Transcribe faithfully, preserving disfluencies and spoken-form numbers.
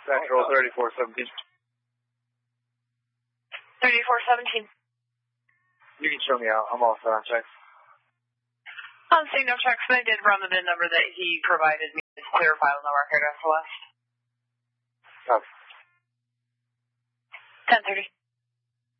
Central thirty-four seventeen. thirty-four seventeen. You can show me out. I'm all set on checks. I'm seeing no checks, but I did run the V I N number that he provided me. It's clear file, no record, S L S. Copy. ten thirty.